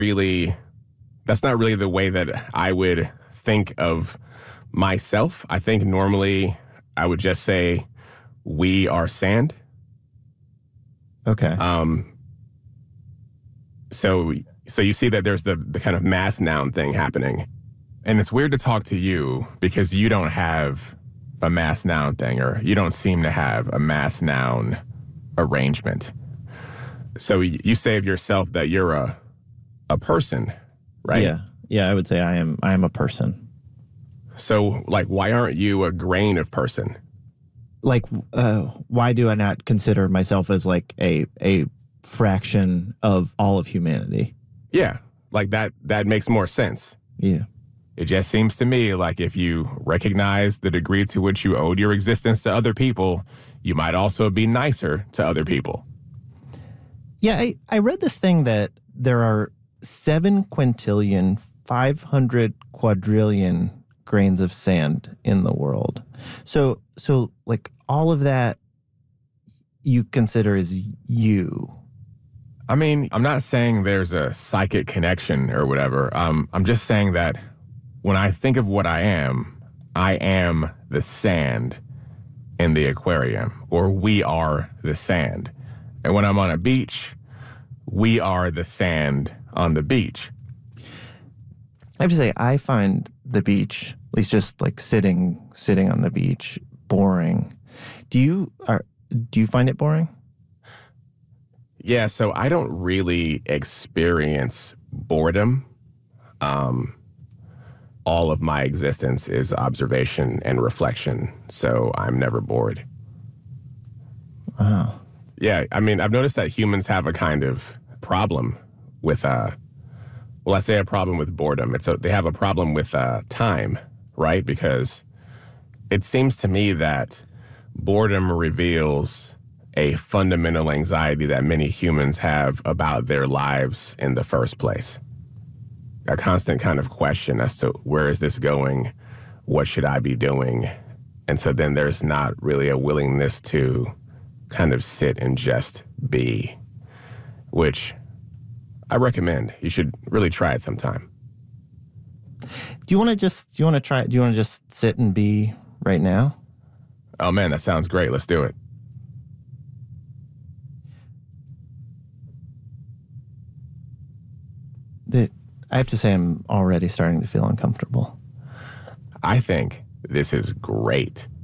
really, that's not really the way that I would think of myself. I think normally I would just say we are sand. Okay. So you see that there's the kind of mass noun thing happening. And it's weird to talk to you because you don't have a mass noun thing, or you don't seem to have a mass noun arrangement. So you say of yourself that you're a person, right? Yeah. Yeah, I would say I am a person. So, like, why aren't you a grain of person? Like, why do I not consider myself as like a fraction of all of humanity? Yeah, like that makes more sense. Yeah. It just seems to me like if you recognize the degree to which you owed your existence to other people, you might also be nicer to other people. Yeah, I read this thing that there are 7 quintillion, 500 quadrillion grains of sand in the world. So like all of that you consider as you. I mean, I'm not saying there's a psychic connection or whatever. I'm just saying that when I think of what I am the sand in the aquarium, or we are the sand. And when I'm on a beach, we are the sand on the beach. I have to say, I find the beach, at least just like sitting on the beach, boring. Do you find it boring? Yeah, so I don't really experience boredom. All of my existence is observation and reflection, so I'm never bored. Wow. Yeah, I mean, I've noticed that humans have a kind of problem with, I say a problem with boredom. They have a problem with time, right? Because it seems to me that boredom reveals a fundamental anxiety that many humans have about their lives in the first place. A constant kind of question as to where is this going? What should I be doing? And so then there's not really a willingness to kind of sit and just be, which I recommend. You should really try it sometime. Do you want to just sit and be right now? Oh man, that sounds great. Let's do it. I have to say I'm already starting to feel uncomfortable. I think this is great.